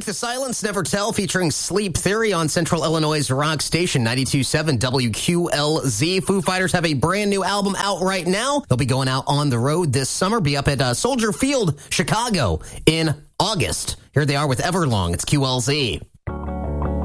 The Silence Never Tell featuring Sleep Theory on Central Illinois' rock station 92.7 WQLZ. Foo Fighters have a brand new album out right now. They'll be going out on the road this summer, be up at Soldier Field, Chicago in August. Here they are with Everlong. It's QLZ.